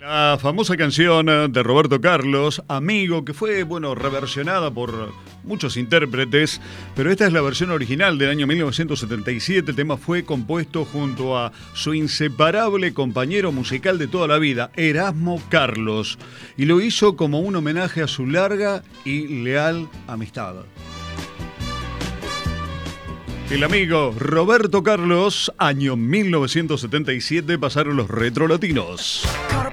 La famosa canción de Roberto Carlos, Amigo, que fue, reversionada por muchos intérpretes, pero esta es la versión original del año 1977. El tema fue compuesto junto a su inseparable compañero musical de toda la vida, Erasmo Carlos, y lo hizo como un homenaje a su larga y leal amistad. El amigo Roberto Carlos, año 1977, pasaron los retrolatinos.